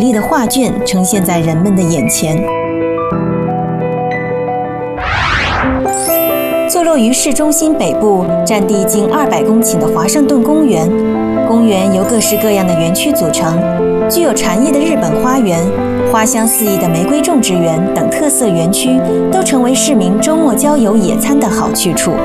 丽的画卷呈现在人们的眼前。坐落于市中心北部，占地近200公顷的华盛顿公园，公园由各式各样的园区组成，具有禅意的日本花园、花香四溢的玫瑰种植园等特色园区，都成为市民周末郊游野餐的好去处。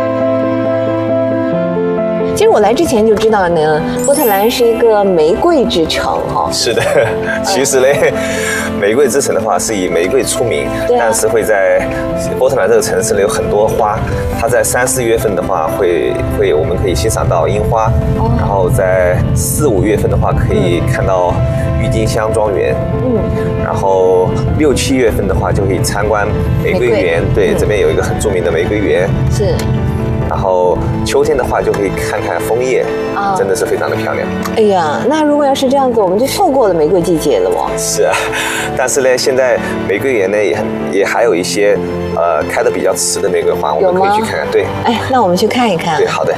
其实我来之前就知道呢，波特兰是一个玫瑰之城哈。 是的，其实嘞，玫瑰之城的话是以玫瑰出名，但是会在波特兰这个城市呢有很多花，它在3、4月份的话我们可以欣赏到樱花，然后在4、5月份的话可以看到郁金香庄园，然后6、7月份的话就可以参观玫瑰园，对，这边有一个很著名的玫瑰园， 是。 然后秋天的话就可以看看枫叶，真的是非常的漂亮。 哎呀，那如果要是这样子，我们就错过了玫瑰季节了哦。 是啊，但是呢，现在玫瑰园呢也还有一些开得比较迟的玫瑰花，我们可以去看看。对， 哎，那我们去看一看。 对，好的。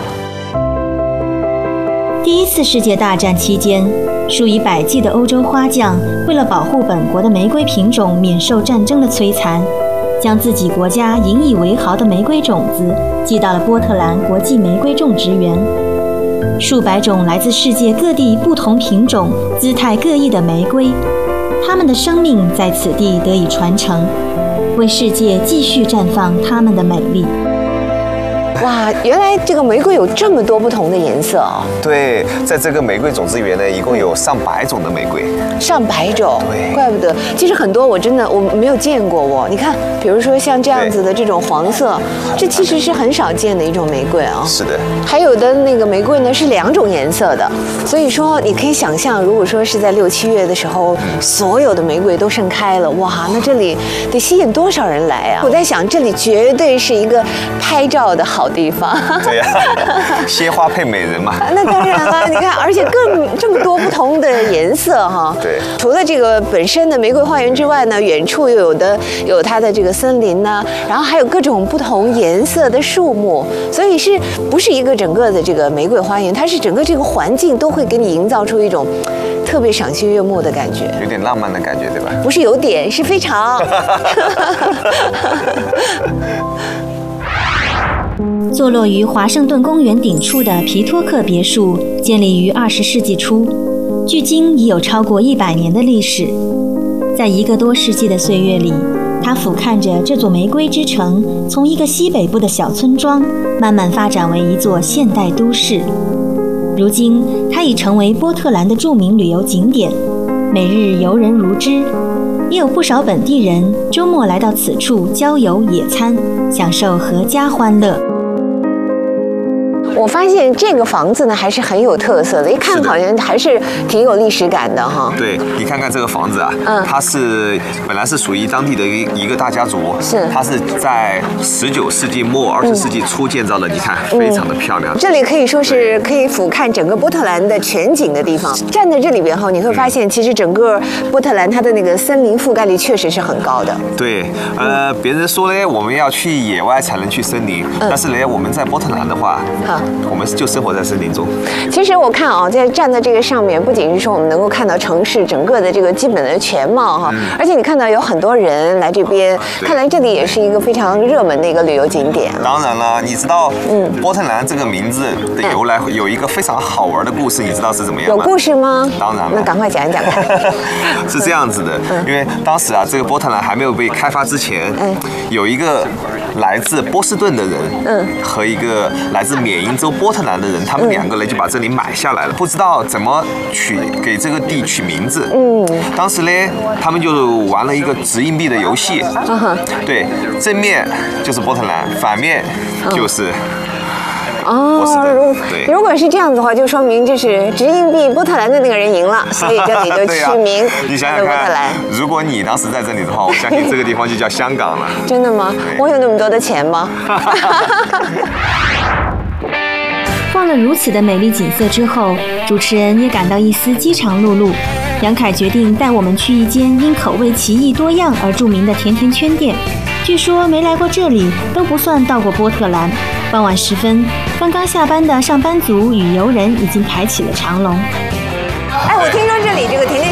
第1次世界大战期间，数以百计的欧洲花匠为了保护本国的玫瑰品种免受战争的摧残，将自己国家引以为豪的玫瑰种子寄到了波特兰国际玫瑰种植园。数百种来自世界各地不同品种、姿态各异的玫瑰，它们的生命在此地得以传承，为世界继续绽放它们的美丽。 哇，原来这个玫瑰有这么多不同的颜色哦。 对，在这个玫瑰种子园呢，一共有上百种的玫瑰。 上百种， 对， 怪不得。其实很多我没有见过哦。你看，比如说像这样子的这种黄色，这其实是很少见的一种玫瑰啊。 是的。还有的那个玫瑰呢是2种颜色的，所以说你可以想象，如果说是在6、7月的时候，所有的玫瑰都盛开了，哇，那这里得吸引多少人来啊？我在想，这里绝对是一个拍照的好地方。 对呀，鲜花配美人嘛。 那当然了，你看，而且这么多不同的颜色哈。对。除了这个本身的玫瑰花园之外呢，远处又有它的这个森林呢，然后还有各种不同颜色的树木，所以是不是一个整个的这个玫瑰花园？它是整个这个环境都会给你营造出一种特别赏心悦目的感觉， 有点浪漫的感觉，对吧？ 不是有点，是非常。 坐落于华盛顿公园顶处的皮托克别墅，建立于20世纪初，距今已有超过100年的历史。在1个多世纪的岁月里，它俯瞰着这座玫瑰之城，从一个西北部的小村庄，慢慢发展为一座现代都市。如今，它已成为波特兰的著名旅游景点，每日游人如织。也有不少本地人周末来到此处郊游野餐，享受阖家欢乐。 我发现这个房子呢还是很有特色的，一看好像还是挺有历史感的哈。 对，你看看这个房子啊，它是本来是属于当地的一个大家族，是它是在19世纪末20世纪初建造的，你看非常的漂亮。 这里可以说是可以俯瞰整个波特兰的全景的地方。站在这里边后，你会发现其实整个波特兰它的那个森林覆盖率确实是很高的。 对，别人说呢，我们要去野外才能去森林，但是呢，我们在波特兰的话，我们就生活在森林中。 其实我看啊，站在这个上面，不仅是说我们能够看到城市整个的这个基本的全貌哈，而且你看到有很多人来这边，看来这里也是一个非常热门的一个旅游景点。 当然了，你知道，波特兰这个名字的由来有一个非常好玩的故事，你知道是怎么样吗？ 有故事吗？ 当然了， 那赶快讲一讲看。 是这样子的，因为当时啊，这个波特兰还没有被开发之前，有一个来自波士顿的人，和一个来自缅因州波特兰的人，他们2个人就把这里买下来了，不知道怎么给这个地取名字。当时呢，他们就玩了一个掷硬币的游戏。对，正面就是波特兰，反面就是如果是这样子的话，就说明就是掷硬币波特兰的那个人赢了，所以这里就取名你想想看，如果你当时在这里的话，我相信这个地方就叫香港了。 真的吗？我有那么多的钱吗？ 逛了如此的美丽景色之后，主持人也感到一丝饥肠辘辘。杨凯决定带我们去一间因口味奇异多样而著名的甜甜圈店。据说没来过这里都不算到过波特兰。傍晚时分，刚刚下班的上班族与游人已经排起了长龙。 哎，我听说这里这个甜甜